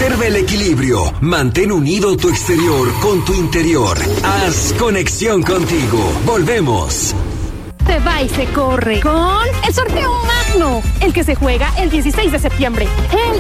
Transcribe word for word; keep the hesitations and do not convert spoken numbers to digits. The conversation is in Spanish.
Conserva el equilibrio. Mantén unido tu exterior con tu interior. Haz conexión contigo. Volvemos. Se va y se corre con el sorteo magno, el que se juega el dieciséis de septiembre. El